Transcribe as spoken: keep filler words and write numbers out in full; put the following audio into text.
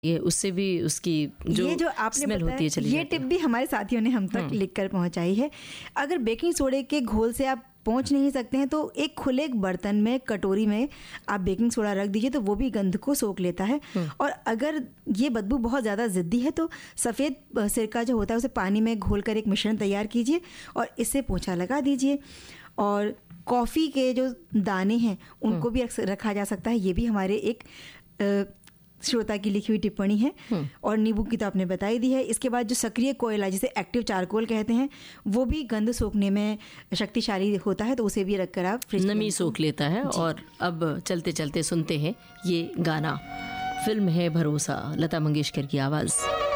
ये उससे भी उसकी जो, ये जो आपने स्मेल होती है चली ये जाती टिप भी हमारे साथियों ने हम तक लिख कर पहुँचाई है। अगर बेकिंग सोडे के घोल से आप पहुँच नहीं सकते हैं तो एक खुले एक बर्तन में, कटोरी में आप बेकिंग सोडा रख दीजिए, तो वो भी गंध को सोख लेता है। और अगर ये बदबू बहुत ज़्यादा ज़िद्दी है तो सफ़ेद सिरका जो होता है उसे पानी में घोल कर एक मिश्रण तैयार कीजिए और इससे पोंछा लगा दीजिए। और कॉफ़ी के जो दाने हैं उनको भी रखा जा सकता है, ये भी हमारे एक आ, श्रोता की लिखी हुई टिप्पणी है। और नींबू की तो आपने बताई दी है। इसके बाद जो सक्रिय कोयला, जिसे एक्टिव चारकोल कहते हैं, वो भी गंध सोखने में शक्तिशाली होता है, तो उसे भी रखकर आप फ्रिज में नमी सोख लेता है। और अब चलते चलते सुनते हैं ये गाना। फिल्म है भरोसा, लता मंगेशकर की आवाज़।